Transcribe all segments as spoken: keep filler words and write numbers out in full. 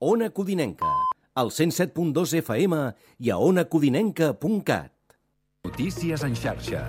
Ona Codinenca, al cent set punt dos F M i a ona codinenca punt cat. Notícies en xarxa.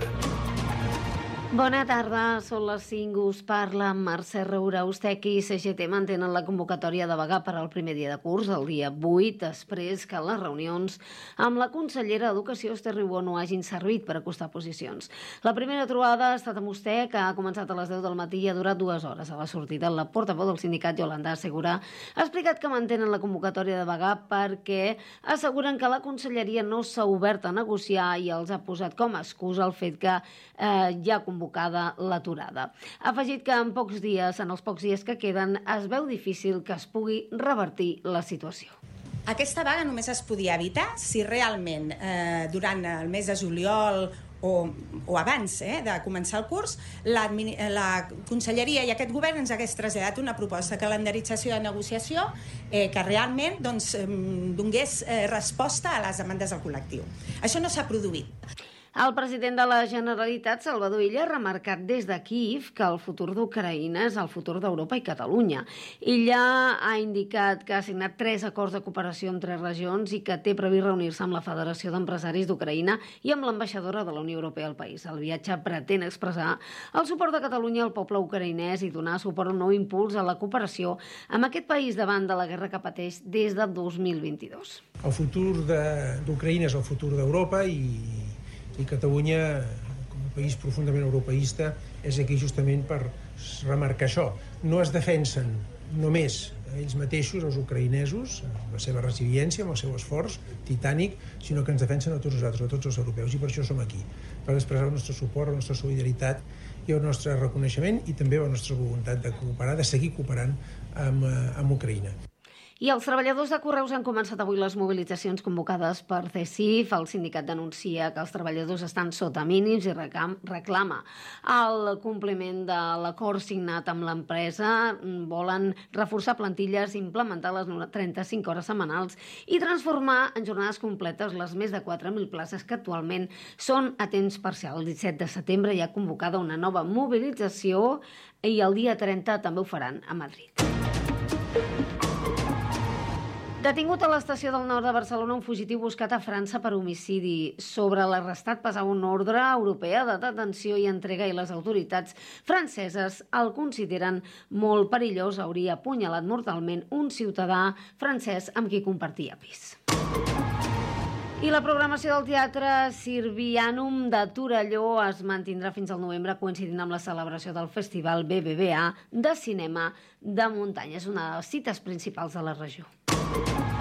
Bona tarda, són les cinc, us parla Mercè Roura. Ustec i C G T mantenen la convocatòria de vaga per al primer dia de curs, el dia vuit, després que les reunions amb la consellera d'Educació, Esther Ribó, no hagin servit per acostar posicions. La primera trobada ha estat amb Ustec, que ha començat a les deu del matí i ha durat dues hores. A la sortida, la portaveu del sindicat, Yolanda Segura, ha explicat que mantenen la convocatòria de vaga perquè asseguren que la conselleria no s'ha obert a negociar i els ha posat com a excusa el fet que eh, hi ha convocatòria l'aturada. Ha afegit que en pocs dies, en els pocs dies que queden, es veu difícil que es pugui revertir la situació. Aquesta vaga només es podia evitar si realment eh, durant el mes de juliol o, o abans eh, de començar el curs, la, la conselleria i aquest govern ens hagués traslladat una proposta de calendarització de negociació eh, que realment doncs, eh, donés eh, resposta a les demandes del col·lectiu. Això no s'ha produït. El president de la Generalitat, Salvador Illa, ha remarcat des de Kíev que el futur d'Ucraïna és el futur d'Europa i Catalunya. Illa ha indicat que ha signat tres acords de cooperació amb tres regions i que té previst reunir-se amb la Federació d'Empresaris d'Ucraïna i amb l'ambaixadora de la Unió Europea al país. El viatge pretén expressar el suport de Catalunya al poble ucraïnès i donar suport a un nou impuls a la cooperació amb aquest país davant de la guerra que pateix des de dos mil vint-i-dos. El futur d'Ucraïna és el futur d'Europa i i Catalunya, com a país profundament europeista, és aquí justament per remarcar això. No es defensen només ells mateixos, els ucraïnesos, amb la seva resiliència, amb el seu esforç titànic, sinó que ens defensen a tots nosaltres, a tots els europeus, i per això som aquí, per expressar el nostre suport, la nostra solidaritat i el nostre reconeixement i també la nostra voluntat de cooperar, de seguir cooperant amb, amb Ucraïna. I els treballadors de Correus han començat avui les mobilitzacions convocades per C S I F. El sindicat denuncia que els treballadors estan sota mínims i reclama el compliment de l'acord signat amb l'empresa. Volen reforçar plantilles, implementar les trenta-cinc hores setmanals i transformar en jornades completes les més de quatre mil places que actualment són a temps parcial. El disset de setembre hi ha convocada una nova mobilització i el dia trenta també ho faran a Madrid. Detingut a l'estació del nord de Barcelona un fugitiu buscat a França per homicidi. Sobre l'arrestat pesava una ordre europea de detenció i entrega i les autoritats franceses el consideren molt perillós. Hauria apunyalat mortalment un ciutadà francès amb qui compartia pis. I la programació del Teatre Sirvianum de Torelló es mantindrà fins al novembre, coincidint amb la celebració del Festival B B V A de Cinema de Muntanya. És una de les cites principals de la regió.